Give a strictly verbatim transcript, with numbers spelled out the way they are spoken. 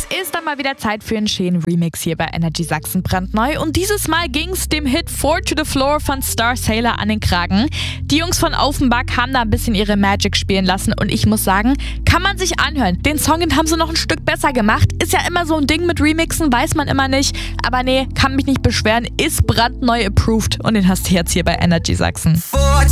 Ist dann mal wieder Zeit für einen schönen Remix hier bei Energy Sachsen brandneu. Und dieses Mal ging's dem Hit Four to the Floor von Star Sailor an den Kragen. Die Jungs von Offenbach haben da ein bisschen ihre Magic spielen lassen und ich muss sagen, kann man sich anhören. Den Song, den haben sie noch ein Stück besser gemacht. Ist ja immer so ein Ding mit Remixen, weiß man immer nicht. Aber nee, kann mich nicht beschweren, ist brandneu approved und den hast du jetzt hier bei Energy Sachsen.